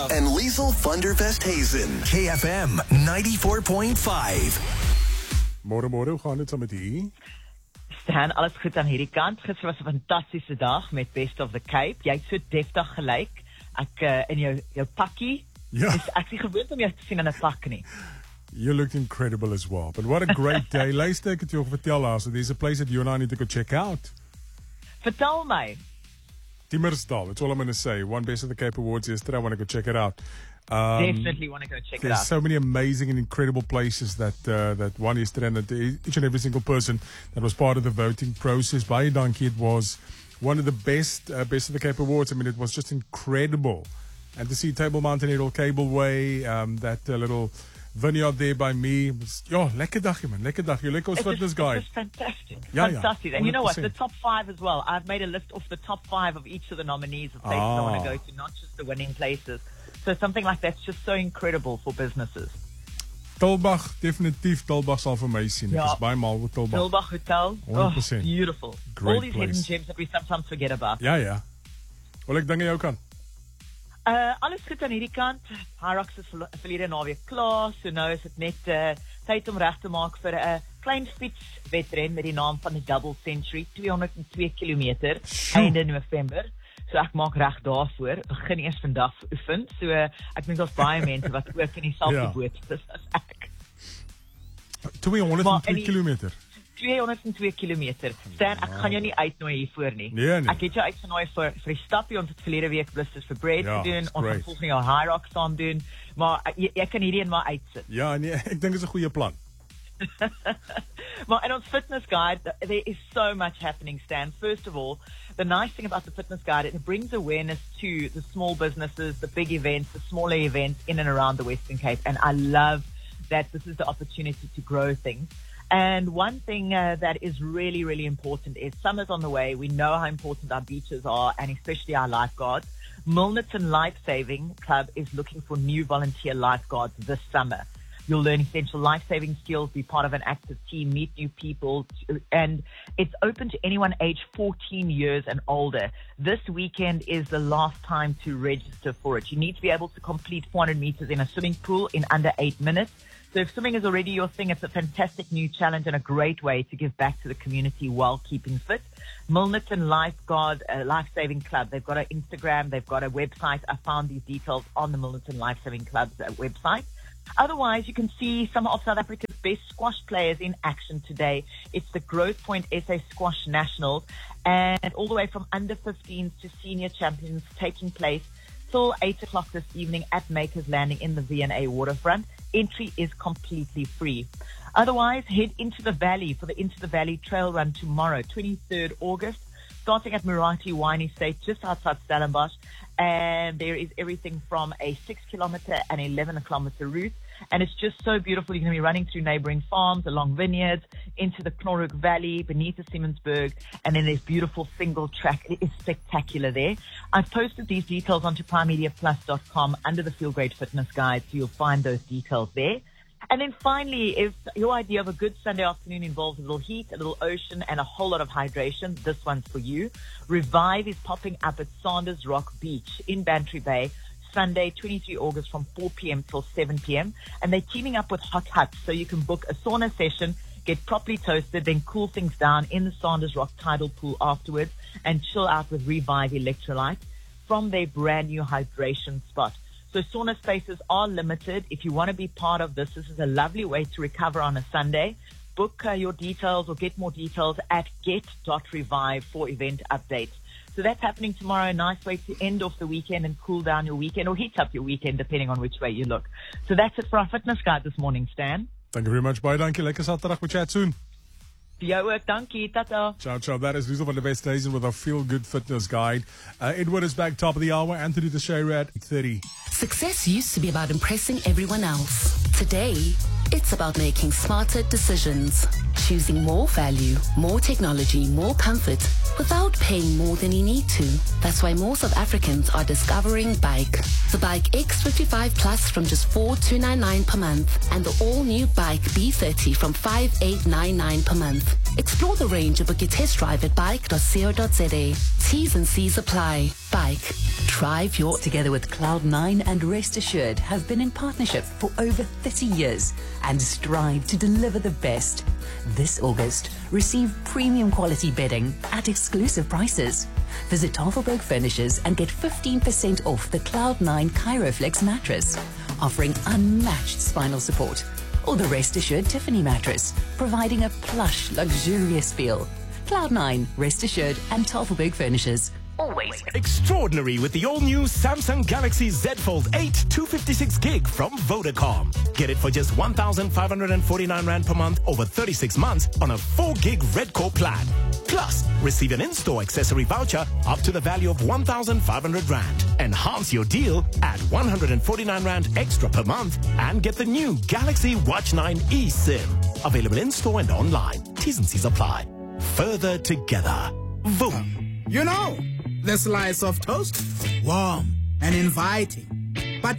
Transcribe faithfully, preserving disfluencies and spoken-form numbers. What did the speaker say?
And Liesel Thunderfest Hazen. K F M ninety-four point five. Môre môre, hoe gaan dit saam met u? Stan, alles goed aan hierdie kant. Gister was 'n fantastiese dag met Best of the Cape. Jy het so deftig gelyk. Ek uh, in jou jou pakkie. Ja. Is ek is gewoond om jou te sien in 'n pak nie. You looked incredible as well. But what a great day. Luister, ek het jou vertel laas, so there's a place that you and I need to go check out. Vertel my. Timmersdal, that's all I'm going to say. Won Best of the Cape Awards yesterday. I want to go check it out. Um, Definitely want to go check it There's out. so many amazing and incredible places that uh, that won yesterday, and that each and every single person that was part of the voting process. By Donkey, it was one of the best uh, Best of the Cape Awards. I mean, it was just incredible. And to see Table Mountain Hill Cableway, um, that uh, little vineyard there by me, was, yeah, lekker dagje man, lekker dagje. Lekker ons fitness guy. It's fantastic. Yeah, yeah, fantastic. And you know what? The one hundred percent. top five as well. I've made a list of the top five of each of the nominees of places Ah. I want to go to, not just the winning places. So something like that's just so incredible for businesses. Tulbagh, definitief Tulbagh sal vir my sien. Ek Ja. is baie mal oor Tulbagh. Tulbagh Hotel. one hundred Oh, percent. beautiful. Great All these hidden place. gems that we sometimes forget about. Ja, ja. Wil ek dinge jou kan? Uh, alles goed aan hierdie kant. Hyrox is verlo- verlede naweek klaar, so nou is dit net uh, tyd om reg te maak vir 'n uh, klein fietswedren met die naam van die Double Century, tweehonderd twee kilometer, Sjoe. einde November. So ek maak reg daarvoor. Begin eers vandag oefen. So uh, ek dink daar's baie mense wat ook in dieselfde Ja. boot is as ek. tweehonderd Maar twee in die- kilometer. tweehonderd twee kilometer. Stan, ek gaan jou nie uitnooi hiervoor nie. Nee, nee. Ek het jou uitgenooi vir vir die stappie. Ons het verlede week Blisters for Bread Ja, gedoen. it's Ons gaan great. volgende jaar Hyrox saam doen. Maar uh, jy, jy kan hierdie een maar uitsit. Ja, nee, ek dink dit is 'n goeie plan. Well, and on Fitness Guide, there is so much happening, Stan. First of all, the nice thing about the Fitness Guide, it brings awareness to the small businesses, the big events, the smaller events in and around the Western Cape. And I love that this is the opportunity to grow things. And one thing uh, that is really, really important is summer's on the way. We know how important our beaches are, and especially our lifeguards. Milnerton Life Saving Club is looking for new volunteer lifeguards this summer. You'll learn essential life-saving skills, be part of an active team, meet new people, and it's open to anyone aged fourteen years and older. This weekend is the last time to register for it. You need to be able to complete four hundred meters in a swimming pool in under eight minutes. So if swimming is already your thing, it's a fantastic new challenge and a great way to give back to the community while keeping fit. Milnerton Lifeguard uh, Life-Saving Club, they've got an Instagram, they've got a website. I found these details on the Milnerton Life-Saving Club's uh, website. Otherwise, you can see some of South Africa's best squash players in action today. It's the Growth Point S A Squash Nationals, and all the way from under fifteens to senior champions taking place till eight o'clock this evening at Makers Landing in the V and A waterfront. Entry is completely free. Otherwise, head into the valley for the Into the Valley Trail Run tomorrow, twenty-third August, starting at Murati Wine Estate just outside Stellenbosch. And there is everything from a six kilometer and eleven kilometer route. And it's just so beautiful. You're going to be running through neighboring farms, along vineyards, into the Knorrhoek Valley, beneath the Siemensburg, and then there's beautiful single track. It is spectacular there. I've posted these details onto prime media plus dot com under the Feel Great Fitness Guide, so you'll find those details there. And then finally, if your idea of a good Sunday afternoon involves a little heat, a little ocean, and a whole lot of hydration, this one's for you. Revive is popping up at Sanders Rock Beach in Bantry Bay, Sunday, twenty-third August from four p.m. till seven p.m. And they're teaming up with Hot Huts, so you can book a sauna session, get properly toasted, then cool things down in the Sanders Rock tidal pool afterwards, and chill out with Revive Electrolyte from their brand new hydration spot. So sauna spaces are limited. If you want to be part of this, this is a lovely way to recover on a Sunday. Book uh, your details or get more details at get dot revive for event updates. So that's happening tomorrow. A nice way to end off the weekend and cool down your weekend, or heat up your weekend, depending on which way you look. So that's it for our Fitness Guide this morning, Stan. Thank you very much. Bye, dankie. Lekker Saterdag. We chat soon. Jou ook, dankie. Tata. Ciao, ciao. That is Liesel van the Best Hazen with our Feel Good Fitness Guide. Uh, Edward is back top of the hour. Anthony the Share at eight thirty. Success used to be about impressing everyone else. Today, it's about making smarter decisions. Choosing more value, more technology, more comfort, without paying more than you need to. That's why more South Africans are discovering Bike. The Bike X fifty-five Plus from just four thousand two hundred ninety-nine per month, and the all-new Bike B thirty from five thousand eight hundred ninety-nine per month. Explore the range and book your test drive at bike dot co dot za. T's and C's apply. Bike. Drive your... Together with Cloud nine and Rest Assured have been in partnership for over thirty years and strive to deliver the best. This August, receive premium quality bedding at exclusive prices. Visit Tafelberg Furnishers and get fifteen percent off the Cloud nine Chiroflex mattress, offering unmatched spinal support, or the Rest Assured Tiffany mattress, providing a plush, luxurious feel. Cloud nine, Rest Assured, and Tafelberg Furnishers. Always extraordinary with the all-new Samsung Galaxy Z Fold eight two fifty-six gig from Vodacom. Get it for just one thousand five hundred forty-nine rand per month over thirty-six months on a four gig Red Core plan. Plus, receive an in-store accessory voucher up to the value of one thousand five hundred rand. Enhance your deal at one hundred forty-nine rand extra per month and get the new Galaxy Watch nine eSIM. Available in-store and online. T's and C's apply. Further together. Vodacom. You know, the slice of toast, warm and inviting,